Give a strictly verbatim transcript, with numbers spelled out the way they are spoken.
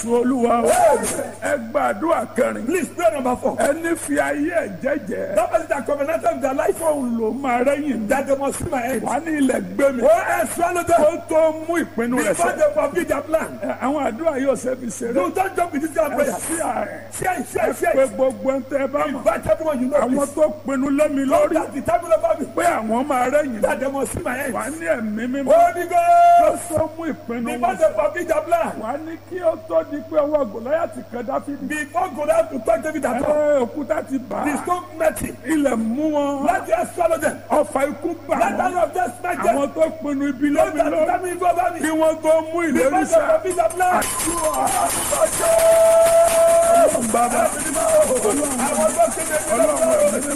Jésù Olúwa wa. Ẹ gbàdúrà kẹrin. Please pray number four. Ẹni fi ayé ẹ̀ jẹ́jẹ́. That person that covenanted with their life, Fóun ló máa rẹ́yìn. that they must see my end. Wà ní ilẹ̀ gbé mi. Oh, and swallow them. Ó tó mú ìpinnu rẹ̀ Before sẹ́. they forbid their plan. Ẹ, Àwọn àdúrà yóò ṣe fi ṣeré. No, don't jump with this kind of Ẹ prayer. sí àárẹ̀. Share it, share it, share Pé it. gbogbo ń tẹ́ bá mọ̀. Invite everyone you know. Àwọn Please. tó pinnu lé mi Lord, lórí. that the table over me. Pé àwọn máa rẹ́yìn. That they must see my end. Wà ní ẹ̀mí mímọ́. Holy Ó Ghost. tó mú ìpinnu Before wọn. they forbid their plan. Wà ní kí ó tó di pé ọwọ́ Gòláyátì kan Dáfídì. Before go down to touch David at all. Ẹ òkúta ti bà The á. stone met him. Ilẹ̀ mú wọn. Let the earth swallow them. Ọfà ikú bà Let the wọ́n. hand of death smite them. Àwọn tó pinnu ibi Lord, lómi that the lórí. table is over me. Kí wọ́n tó mú ìlérí Before they sẹ́. forbid their plan. Bàbá Àwọn tó ṣe lè Ọlọ́run ẹ̀mí